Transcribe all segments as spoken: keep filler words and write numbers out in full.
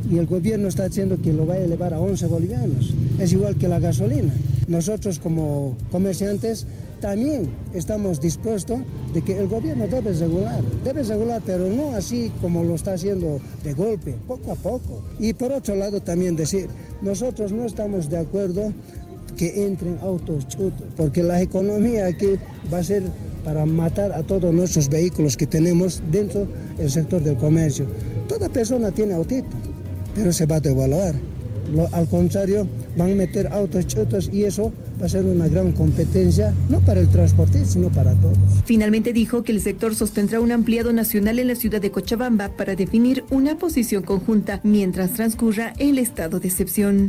y el gobierno está diciendo que lo va a elevar a once bolivianos. Es igual que la gasolina. Nosotros como comerciantes también estamos dispuestos de que el gobierno debe regular, debe regular, pero no así como lo está haciendo de golpe, poco a poco. Y por otro lado también decir, nosotros no estamos de acuerdo que entren autos chutos, porque la economía aquí va a ser para matar a todos nuestros vehículos que tenemos dentro del sector del comercio. Toda persona tiene autito, pero se va a devaluar. Lo, al contrario, van a meter autos chutos y eso va a ser una gran competencia, no para el transporte, sino para todos. Finalmente dijo que el sector sostendrá un ampliado nacional en la ciudad de Cochabamba para definir una posición conjunta mientras transcurra el estado de excepción.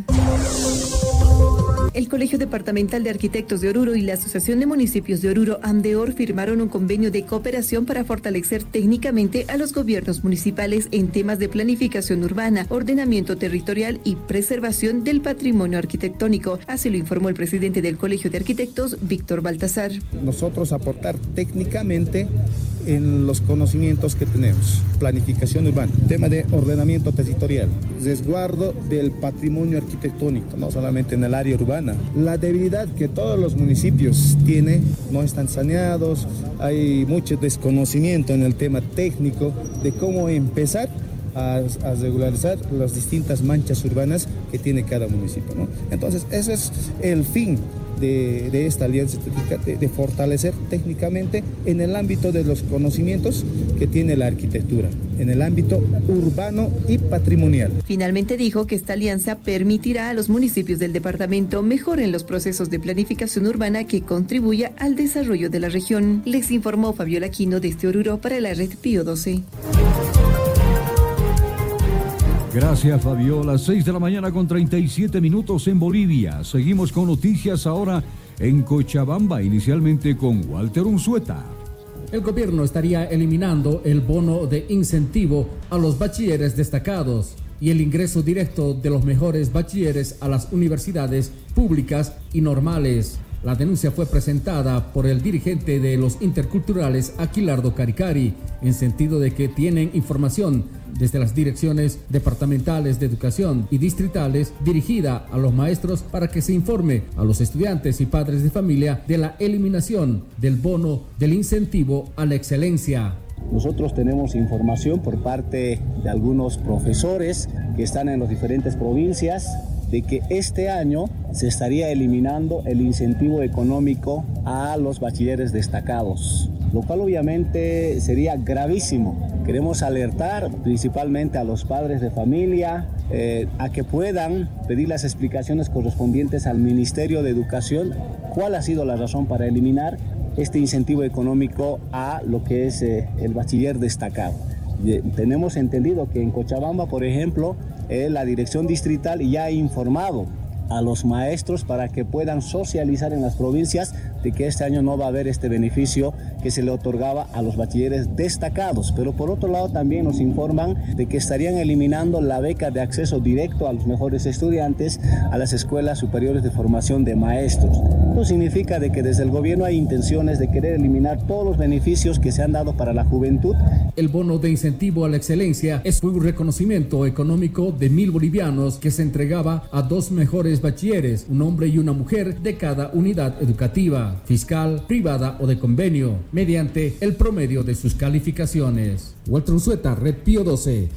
El Colegio Departamental de Arquitectos de Oruro y la Asociación de Municipios de Oruro, AMDEOR, firmaron un convenio de cooperación para fortalecer técnicamente a los gobiernos municipales en temas de planificación urbana, ordenamiento territorial y preservación del patrimonio arquitectónico. Así lo informó el presidente del Colegio de Arquitectos, Víctor Baltasar. Nosotros aportar técnicamente en los conocimientos que tenemos, planificación urbana, tema de ordenamiento territorial, resguardo del patrimonio arquitectónico, no solamente en el área urbana. La debilidad que todos los municipios tienen, no están saneados, hay mucho desconocimiento en el tema técnico de cómo empezar a, a regularizar las distintas manchas urbanas que tiene cada municipio, ¿no? Entonces, ese es el fin De, de esta alianza de, de fortalecer técnicamente en el ámbito de los conocimientos que tiene la arquitectura, en el ámbito urbano y patrimonial. Finalmente dijo que esta alianza permitirá a los municipios del departamento mejoren los procesos de planificación urbana que contribuya al desarrollo de la región. Les informó Fabiola Quino desde Oruro para la red Pío doce. Gracias, Fabiola. seis de la mañana con treinta y siete minutos en Bolivia. Seguimos con noticias ahora en Cochabamba, inicialmente con Walter Unzueta. El gobierno estaría eliminando el bono de incentivo a los bachilleres destacados y el ingreso directo de los mejores bachilleres a las universidades públicas y normales. La denuncia fue presentada por el dirigente de los interculturales, Aquilardo Caricari, en sentido de que tienen información desde las direcciones departamentales de educación y distritales dirigida a los maestros para que se informe a los estudiantes y padres de familia de la eliminación del bono del incentivo a la excelencia. Nosotros tenemos información por parte de algunos profesores que están en las diferentes provincias de que este año se estaría eliminando el incentivo económico a los bachilleres destacados, lo cual obviamente sería gravísimo. Queremos alertar principalmente a los padres de familia eh, a que puedan pedir las explicaciones correspondientes al Ministerio de Educación, cuál ha sido la razón para eliminar este incentivo económico a lo que es eh, el bachiller destacado. Eh, tenemos entendido que en Cochabamba, por ejemplo, eh, la dirección distrital ya ha informado a los maestros para que puedan socializar en las provincias de que este año no va a haber este beneficio que se le otorgaba a los bachilleres destacados. Pero por otro lado también nos informan de que estarían eliminando la beca de acceso directo a los mejores estudiantes a las escuelas superiores de formación de maestros. Esto significa de que desde el gobierno hay intenciones de querer eliminar todos los beneficios que se han dado para la juventud. El bono de incentivo a la excelencia es un reconocimiento económico de mil bolivianos que se entregaba a dos mejores bachilleres, un hombre y una mujer de cada unidad educativa, fiscal, privada o de convenio, mediante el promedio de sus calificaciones. Walter Unzueta, Red Pío doce.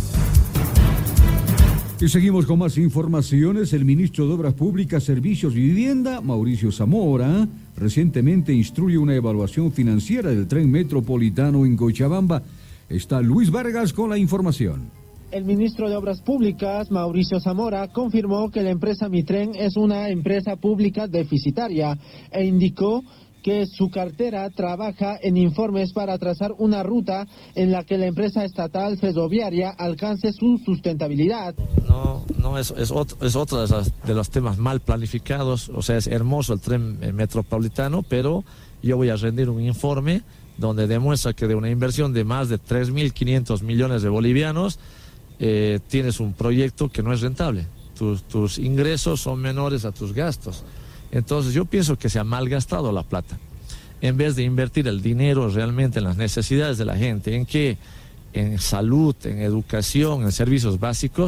Y seguimos con más informaciones. El ministro de Obras Públicas, Servicios y Vivienda, Mauricio Zamora, recientemente instruye una evaluación financiera del tren metropolitano en Cochabamba. Está Luis Vargas con la información. El ministro de Obras Públicas, Mauricio Zamora, confirmó que la empresa Mitren es una empresa pública deficitaria e indicó que su cartera trabaja en informes para trazar una ruta en la que la empresa estatal ferroviaria alcance su sustentabilidad. No, no es, es, otro, es otro de, las, de los temas mal planificados. O sea, es hermoso el tren metropolitano, pero yo voy a rendir un informe donde demuestra que de una inversión de más de tres mil quinientos millones de bolivianos, Eh, tienes un proyecto que no es rentable, tus, tus ingresos son menores a tus gastos. Entonces yo pienso que se ha malgastado la plata. En vez de invertir el dinero realmente en las necesidades de la gente, ¿en qué? En salud, en educación, en servicios básicos.